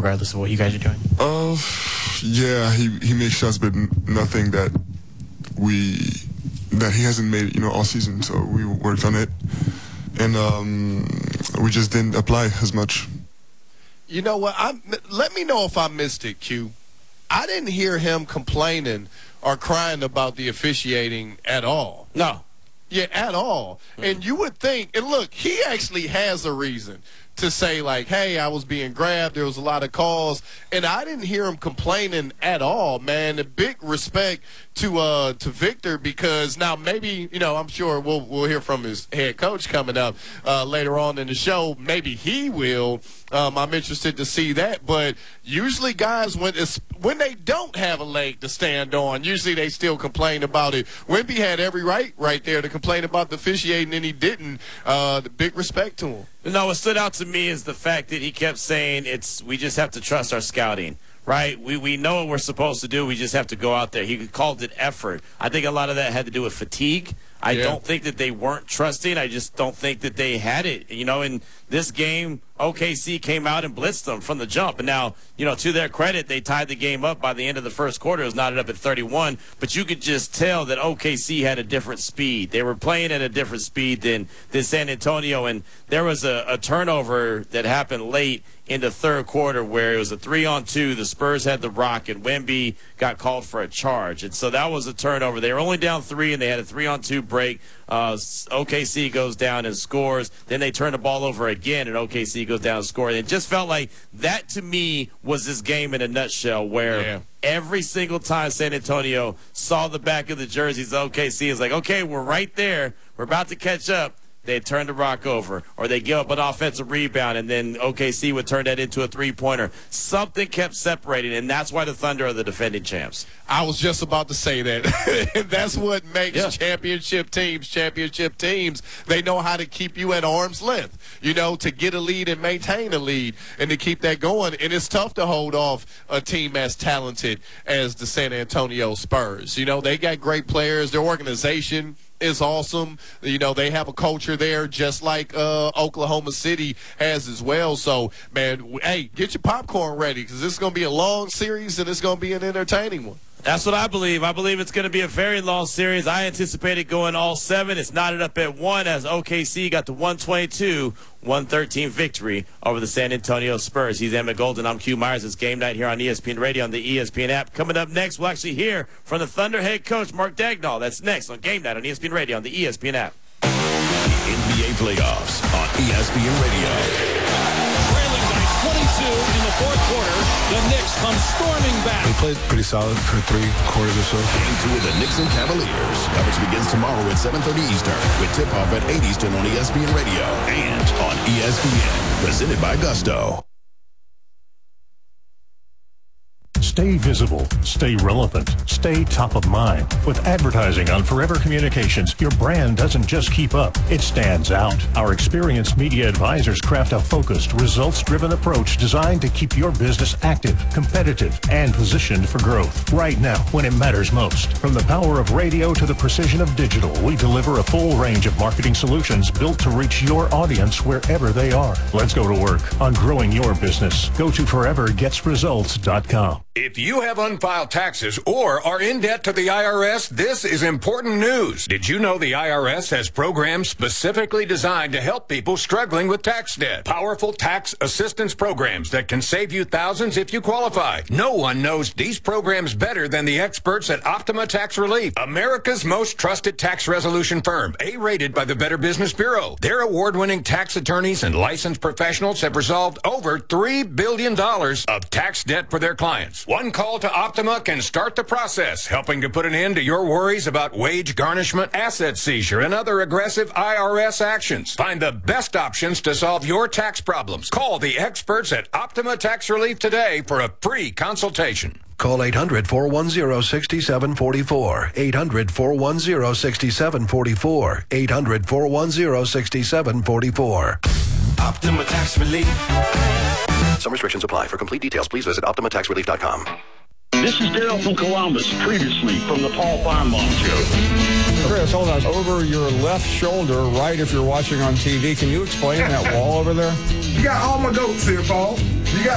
regardless of what you guys are doing? Yeah, he makes shots, but nothing that he hasn't made, all season. So we worked on it, and we just didn't apply as much. You know what? Let me know if I missed it, Q. I didn't hear him complaining or crying about the officiating at all. No. Yeah, at all. And you would think, and look, he actually has a reason to say, like, hey, I was being grabbed, there was a lot of calls, and I didn't hear him complaining at all, man. A big respect to Victor, because now maybe, I'm sure we'll hear from his head coach coming up later on in the show. Maybe he will. I'm interested to see that. But usually guys, when they don't have a leg to stand on, usually they still complain about it. Wemby had every right there to complain about the officiating, and he didn't. The big respect to him. No, what stood out to me is the fact that he kept saying we just have to trust our scouting. Right? We know what we're supposed to do. We just have to go out there. He called it effort. I think a lot of that had to do with fatigue. I don't think that they weren't trusting. I just don't think that they had it. In this game, OKC came out and blitzed them from the jump. And now, to their credit, they tied the game up by the end of the first quarter. It was knotted up at 31. But you could just tell that OKC had a different speed. They were playing at a different speed than San Antonio. And there was a turnover that happened late in the third quarter where it was a 3-on-2. The Spurs had the rock, and Wemby got called for a charge. And so that was a turnover. They were only down 3, and they had a 3-on-2 break. OKC goes down and scores. Then they turn the ball over again, and OKC goes down and scores. And it just felt like that, to me, was this game in a nutshell, where every single time San Antonio saw the back of the jerseys of OKC, it's like, okay, we're right there. We're about to catch up. They'd turn the rock over, or they give up an offensive rebound, and then OKC would turn that into a three-pointer. Something kept separating, and that's why the Thunder are the defending champs. I was just about to say that. That's what makes championship teams. They know how to keep you at arm's length, to get a lead and maintain a lead and to keep that going. And it's tough to hold off a team as talented as the San Antonio Spurs. They got great players. Their organization is awesome. They have a culture there just like Oklahoma City has as well. So, man, hey, get your popcorn ready, because this is going to be a long series and it's going to be an entertaining one. That's what I believe. I believe it's going to be a very long series. I anticipate it going all 7. It's knotted up at 1 as OKC got the 122-113 victory over the San Antonio Spurs. He's Emmett Golden. I'm Q Myers. It's Game Night here on ESPN Radio on the ESPN app. Coming up next, we'll actually hear from the Thunder head coach, Mark Daigneault. That's next on Game Night on ESPN Radio on the ESPN app. The NBA playoffs on ESPN Radio. 22 in the fourth quarter. The Knicks come storming back. They played pretty solid for 3 quarters or so. Game 2 of the Knicks and Cavaliers. Coverage begins tomorrow at 7:30 Eastern with tip-off at 8 Eastern on ESPN Radio and on ESPN. Presented by Gusto. Stay visible, stay relevant, stay top of mind. With advertising on Forever Communications, your brand doesn't just keep up, it stands out. Our experienced media advisors craft a focused, results-driven approach designed to keep your business active, competitive, and positioned for growth. Right now, when it matters most. From the power of radio to the precision of digital, we deliver a full range of marketing solutions built to reach your audience wherever they are. Let's go to work on growing your business. Go to forevergetsresults.com. If you have unfiled taxes or are in debt to the IRS, this is important news. Did you know the IRS has programs specifically designed to help people struggling with tax debt? Powerful tax assistance programs that can save you thousands if you qualify. No one knows these programs better than the experts at Optima Tax Relief, America's most trusted tax resolution firm, A-rated by the Better Business Bureau. Their award-winning tax attorneys and licensed professionals have resolved over $3 billion of tax debt for their clients. One call to Optima can start the process, helping to put an end to your worries about wage garnishment, asset seizure, and other aggressive IRS actions. Find the best options to solve your tax problems. Call the experts at Optima Tax Relief today for a free consultation. Call 800-410-6744. 800-410-6744. 800-410-6744. Optima Tax Relief. Some restrictions apply. For complete details, please visit OptimaTaxRelief.com. This is Daryl from Columbus, previously from the Paul Feinbaum Show. Chris, hold on. Over your left shoulder, right if you're watching on TV, can you explain that wall over there? You got all my goats here, Paul. You got